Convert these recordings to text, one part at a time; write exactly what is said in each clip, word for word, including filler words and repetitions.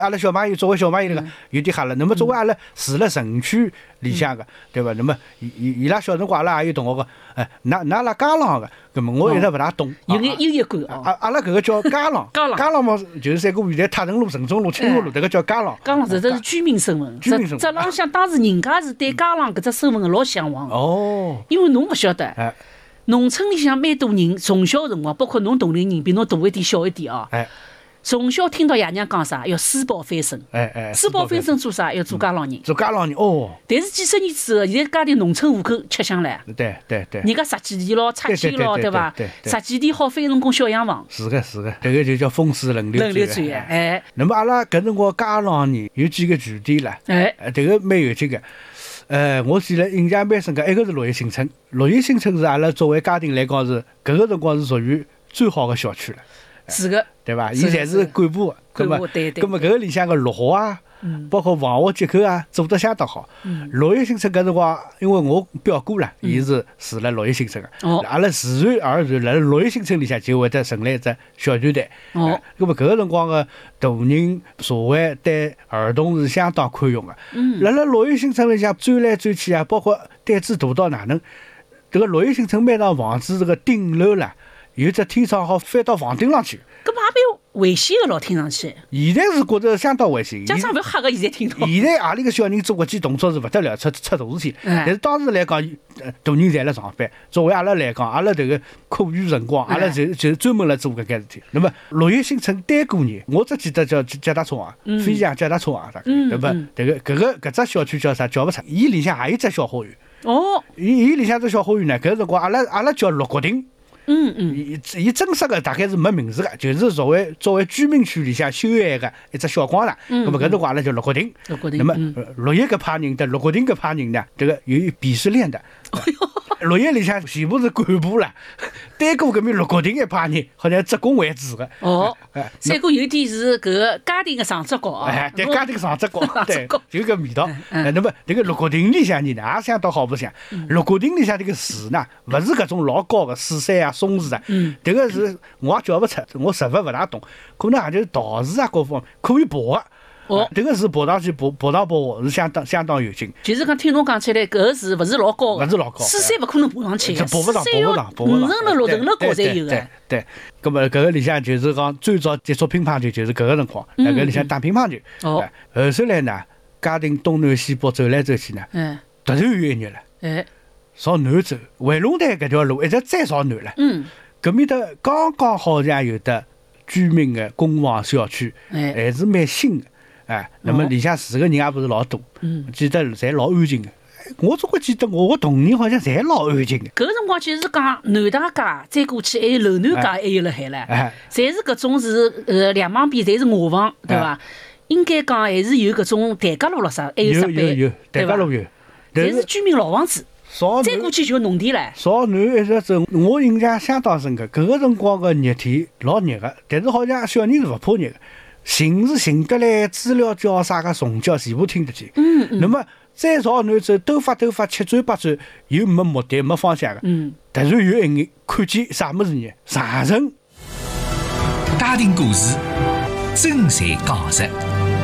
阿拉小朋友作为小朋友那个有点吓了。那么作为阿拉住辣城区里向个，对伐？那么伊伊伊拉小辰光阿拉也有同学个，哎，㑚㑚辣家廊个，搿么我一直勿大懂。 有眼优越感哦。 阿阿拉搿个叫家廊， 家廊， 家廊嘛就是三个现在泰城路、城中路、清河路，迭个叫家廊。 家廊这是居民身份， 居民身份。 这浪向当时人家是对家廊搿只身份老向往。 哦。 因为侬勿晓得。 哎。 农村里向蛮多人从小辰光，包括侬同龄人，比侬大一点、小一点哦。 哎。 从小听到爷娘讲啥，要书包翻身。 哎哎。 书包翻身做啥？要做家廊人。 做家廊人哦。 但是几十年之后，现在家庭农村户口吃香了。 对对对。 人家十几地咯，拆迁咯，对伐？十几地好翻成功小洋房。 是个是个，这个就叫风水轮流轮流转哎。 那么阿拉搿辰光家廊人有几个据点啦？ 哎。 这个蛮有劲个。呃，我记得印象蛮深刻，一个是绿叶新村，绿叶新村是阿拉作为家庭来讲是搿个辰光是属于最好的小区了。 是个， 对伐？伊侪是干部， 干部对对。 咁么搿个里向个绿化啊，包括防滑结构啊，做得相当好。绿叶新村搿辰光，因为我表哥啦，伊是住辣绿叶新村个，阿拉自然而然辣绿叶新村里向就会得成立一只小团队。哦。咁么搿个辰光个大人社会对儿童是相当宽容个。嗯。辣辣绿叶新村里向钻来钻去啊，包括胆子大到哪能？这个绿叶新村每幢房子这个顶楼啦。有只天窗好翻到房顶上去， 搿么也蛮危险个咯，听上去。 现在是觉着相当危险。 家长勿要吓个，现在听到。 现在何里个小人做搿记动作是勿得了，出出大事体。但是当时来讲，大人侪辣上班。作为阿拉来讲，阿拉迭个课余辰光，阿拉就就专门来做搿件事体。那么绿叶新村单过年，我只记得叫脚踏车行，飞翔脚踏车行，对伐？迭个搿个搿只小区叫啥？叫勿出。伊里向还有只小花园。哦。伊伊里向只小花园呢，搿辰光阿拉阿拉叫绿国町。嗯嗯，伊伊真实个大概是没名字个，就是作为作为居民区里向休闲个一只小广场。嗯。咁么搿辰光阿拉叫绿国町。绿国町。那么绿叶搿派人的绿国町搿派人呢，这个有鄙视链的。绿叶里向全部是干部啦，单过搿面绿国町一派人，好像职工为主个。哦。 三哥有点是搿个家庭个上职高。 哎，对，家庭上职高，对，就搿味道。哎，那么迭个绿国町里向人呢，也相当好白相。绿国町里向迭个树呢，勿是搿种老高个水杉啊、松树啊。嗯。迭个是我也叫勿出，我实物勿大懂，可能也就是桃树啊各方面可以爬个。哦，这个是爬上去爬爬上爬下是相当相当有劲。 就是讲听侬讲起来，搿个是勿是老高个？勿是老高， 水杉勿可能爬上去个，爬勿上，爬勿上，爬勿上。 五层楼、六层楼高才有个。 对对。搿么搿个里向就是讲最早接触乒乓球就是搿个辰光，辣搿里向打乒乓球。哦。后首来呢，家庭东南西北走来走去呢，嗯，突然有一日了，哎，朝南走，回龙台搿条路一直再朝南了。嗯。搿面搭刚刚好像有的居民个公房小区，哎，还是蛮新个。哎，那么里向住个人也不是老多，嗯，记得侪老安静个。我总归记得我个童年好像侪老安静个。 搿个辰光就是讲南大街再过去还有楼南街还有辣海唻，哎，侪是搿种是呃两旁边侪是瓦房，对伐？应该讲还是有搿种台阶路咯啥，还有石板， 有有有台阶路有， 侪是居民老房子。再过去就农田唻。 朝南一直走，我印象相当深刻。搿个辰光个热天老热个，但是好像小人是勿怕热个。寻是寻得来，资料叫啥个虫叫全部听得见。嗯嗯。那么再朝南走，兜发兜发，七转八转，又没目的、没方向个。嗯。突然有一眼看见啥物事呢？长城。 家庭故事，真侪讲述。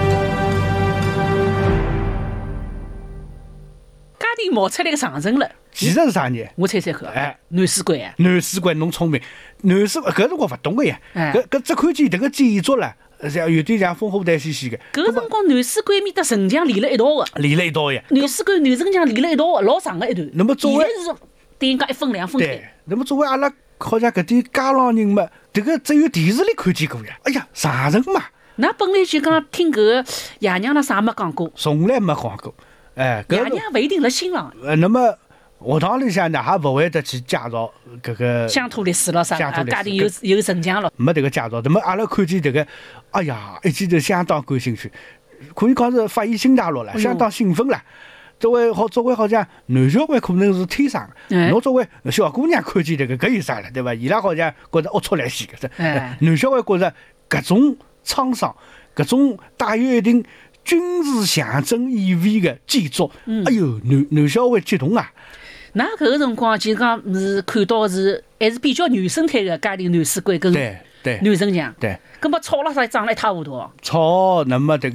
家庭冒出来个长城了。 其实是啥呢？ 我猜猜看。哎，南水关啊。 南水关，侬聪明。南水关搿辰光勿懂个呀。搿搿只看见迭个建筑啦。像有点像烽火台兮兮个， 搿个辰光南水关面搭城墙连了一道个， 连了一道呀。 南水关南城墙连了一道个，老长个一段。 那么作为现在是对人家一分两分对，那么作为阿拉好像搿点家老人嘛，迭个只有电视里看见过呀。哎呀，长城嘛， 那本来就讲听搿个爷娘啦啥没讲过， 从来没讲过。哎， 爷娘勿一定辣新房。 呃，那么。学堂里向呢，也勿会得去介绍搿个乡土历史咯啥，家庭有有城墙咯， 没迭个介绍。那么阿拉看见迭个，哎呀，一记头相当感兴趣，可以讲是发现新大陆了，相当兴奋了。作为好，作为好像男小孩可能是天生的，侬作为小姑娘看见迭个搿有啥了，对伐？伊拉好像觉着龌龊来西个，男小孩觉着搿种沧桑，搿种带有一定军事象征意味的建筑，哎哟，男男小孩激动啊！ 那搿个辰光就讲是看到是还是比较原生态个家庭南水关跟对对南城墙， 对， 搿么吵了啥长了一塌糊涂。 吵，那么迭